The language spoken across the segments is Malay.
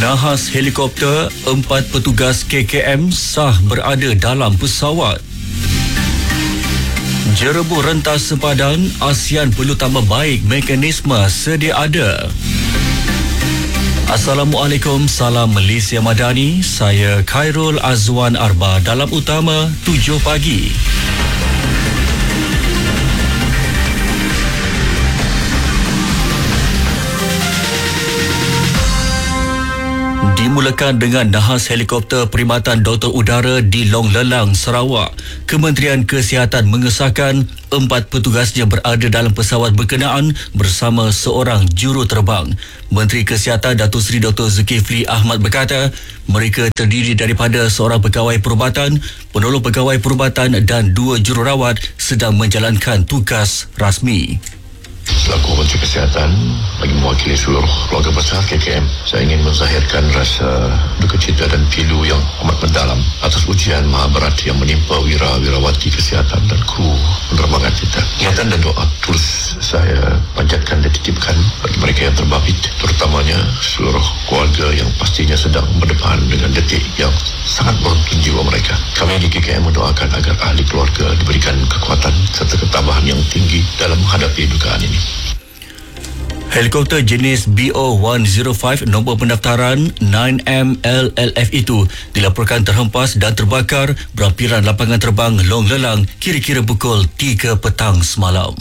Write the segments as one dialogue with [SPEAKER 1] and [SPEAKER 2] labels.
[SPEAKER 1] Nahas helikopter, 4 petugas KKM sah berada dalam pesawat. Jerebu rentas sepadan, ASEAN perlu tambah baik mekanisme sedia ada. Assalamualaikum, salam Malaysia Madani. Saya Khairul Azwan Arba dalam utama 7 pagi. Dimulakan dengan nahas helikopter perkhidmatan Doktor Udara di Long Lelang, Sarawak. Kementerian Kesihatan mengesahkan 4 petugasnya berada dalam pesawat berkenaan bersama seorang juruterbang. Menteri Kesihatan Datuk Seri Dr. Zulkifli Ahmad berkata, mereka terdiri daripada seorang pegawai perubatan, penolong pegawai perubatan dan 2 jururawat sedang menjalankan tugas rasmi.
[SPEAKER 2] Selaku Menteri Kesihatan, bagi mewakili seluruh keluarga besar KKM, saya ingin menzahirkan rasa duka cita dan pilu yang amat mendalam atas ujian maha berat yang menimpa wira-wirawati kesihatan dan kru penerbangan kita. Ingatan dan doa tulus saya panjatkan dan titipkan bagi mereka yang terbabit, terutamanya seluruh keluarga yang pastinya sedang berdepan dengan detik yang sangat beruntun jiwa mereka. Kami di KKM mendoakan agar ahli keluarga diberikan kekuatan serta ketabahan yang tinggi dalam menghadapi dugaan ini.
[SPEAKER 1] Helikopter jenis BO-105 nombor pendaftaran 9MLLF itu dilaporkan terhempas dan terbakar berampiran lapangan terbang Long Lelang kira-kira pukul 3 petang semalam.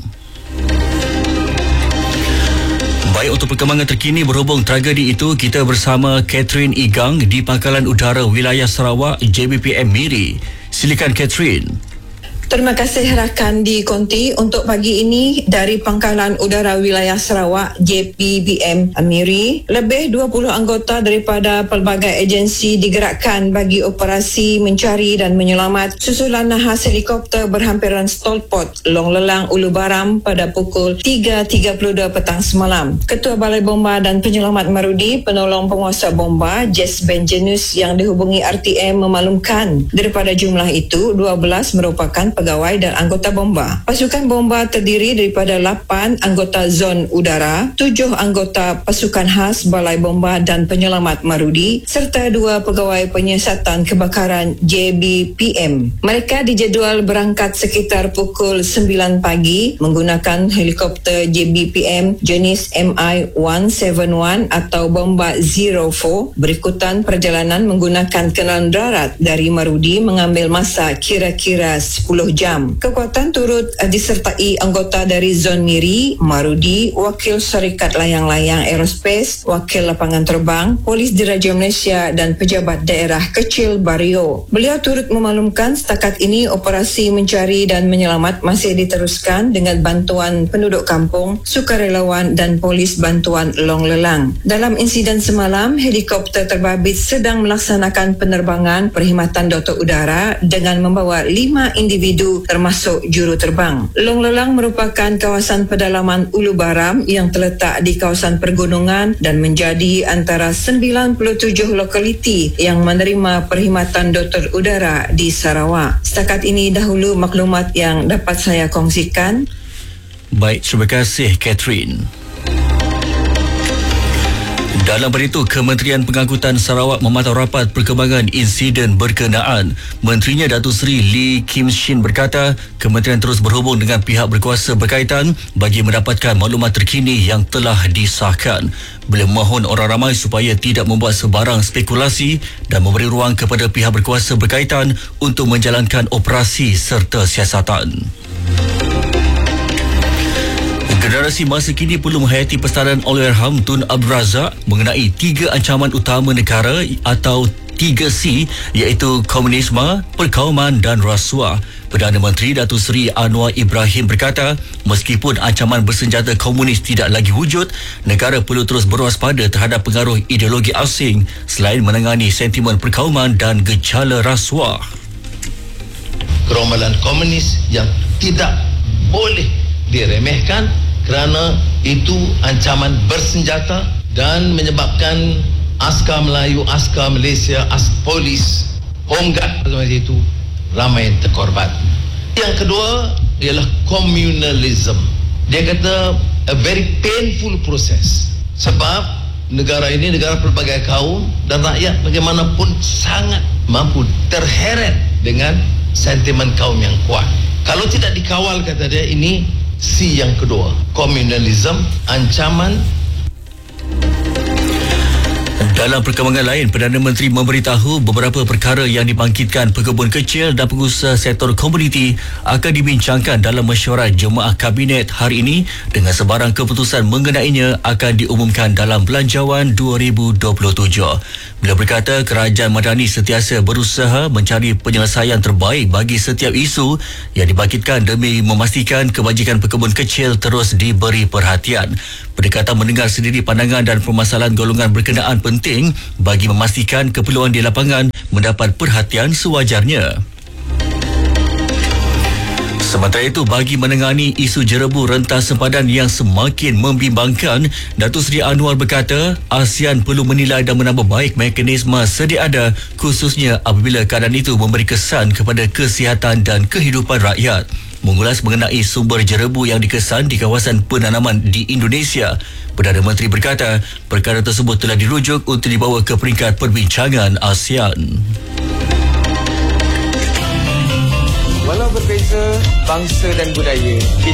[SPEAKER 1] Baik, untuk perkembangan terkini berhubung tragedi itu, kita bersama Catherine Igang di Pangkalan Udara Wilayah Sarawak JBPM Miri. Silakan Catherine.
[SPEAKER 3] Terima kasih rakan di Konti. Untuk pagi ini dari Pangkalan Udara Wilayah Sarawak JPBM Miri, lebih 20 anggota daripada pelbagai agensi digerakkan bagi operasi mencari dan menyelamat susulan nahas helikopter berhampiran stolpot Long Lelang Ulu Baram pada pukul 3.32 petang semalam. Ketua Balai Bomba dan Penyelamat Marudi, penolong penguasa bomba Jess Benjenus yang dihubungi RTM memaklumkan daripada jumlah itu 12 merupakan pegawai dan anggota bomba. Pasukan bomba terdiri daripada 8 anggota zon udara, 7 anggota pasukan khas Balai Bomba dan Penyelamat Marudi serta 2 pegawai penyiasatan kebakaran JBPM. Mereka dijadual berangkat sekitar pukul 9 pagi menggunakan helikopter JBPM jenis MI-171 atau Bomba 04 berikutan perjalanan menggunakan kendaraan darat dari Marudi mengambil masa kira-kira 10 jam. Kekuatan turut disertai anggota dari Zon Miri, Marudi, Wakil Syarikat Layang-Layang Aerospace, Wakil Lapangan Terbang, Polis Diraja Malaysia dan Pejabat Daerah Kecil Bario. Beliau turut memaklumkan setakat ini operasi mencari dan menyelamat masih diteruskan dengan bantuan penduduk kampung, sukarelawan dan Polis Bantuan Long Lelang. Dalam insiden semalam, helikopter terbabit sedang melaksanakan penerbangan perkhidmatan Doktor Udara dengan membawa 5 individu termasuk juruterbang. Long Lelang merupakan kawasan pedalaman Ulu Baram yang terletak di kawasan pergunungan dan menjadi antara 97 lokaliti yang menerima perkhidmatan Doktor Udara di Sarawak. Setakat ini dahulu maklumat yang dapat saya kongsikan.
[SPEAKER 1] Baik, terima kasih Catherine. Dalam pada itu, Kementerian Pengangkutan Sarawak memantau rapat perkembangan insiden berkenaan. Menterinya Datuk Seri Lee Kim Shin berkata, kementerian terus berhubung dengan pihak berkuasa berkaitan bagi mendapatkan maklumat terkini yang telah disahkan. Beliau mohon orang ramai supaya tidak membuat sebarang spekulasi dan memberi ruang kepada pihak berkuasa berkaitan untuk menjalankan operasi serta siasatan. Generasi masa kini perlu menghayati pesanan Allahyarham Tun Abdul Razak mengenai 3 ancaman utama negara atau 3C, iaitu komunisme, perkauman dan rasuah. Perdana Menteri Datuk Seri Anwar Ibrahim berkata, meskipun ancaman bersenjata komunis tidak lagi wujud, negara perlu terus berwaspada terhadap pengaruh ideologi asing selain menangani sentimen perkauman dan gejala rasuah.
[SPEAKER 4] Gerombolan komunis yang tidak boleh diremehkan kerana itu ancaman bersenjata dan menyebabkan askar Melayu, askar Malaysia, polis, home guard itu ramai terkorban. Yang kedua ialah communalism. Dia kata a very painful process sebab negara ini negara pelbagai kaum dan rakyat bagaimanapun sangat mampu terheret dengan sentimen kaum yang kuat. Kalau tidak dikawal, kata dia, ini C yang kedua, komunalisme, ancaman.
[SPEAKER 1] Dalam perkembangan lain, Perdana Menteri memberitahu beberapa perkara yang dibangkitkan pekebun kecil dan pengusaha sektor komuniti akan dibincangkan dalam mesyuarat Jemaah Kabinet hari ini dengan sebarang keputusan mengenainya akan diumumkan dalam Belanjawan 2027. Beliau berkata kerajaan Madani sentiasa berusaha mencari penyelesaian terbaik bagi setiap isu yang dibangkitkan demi memastikan kebajikan pekebun kecil terus diberi perhatian. Pendekatan mendengar sendiri pandangan dan permasalahan golongan berkenaan penting bagi memastikan keperluan di lapangan mendapat perhatian sewajarnya. Sementara itu, bagi menangani isu jerebu rentas sempadan yang semakin membimbangkan, Datuk Seri Anwar berkata ASEAN perlu menilai dan menambah baik mekanisme sedia ada, khususnya apabila keadaan itu memberi kesan kepada kesihatan dan kehidupan rakyat. Mengulas mengenai sumber jerebu yang dikesan di kawasan penanaman di Indonesia, Perdana Menteri berkata perkara tersebut telah dirujuk untuk dibawa ke peringkat perbincangan ASEAN.
[SPEAKER 5] Walau berbeza bangsa dan budaya,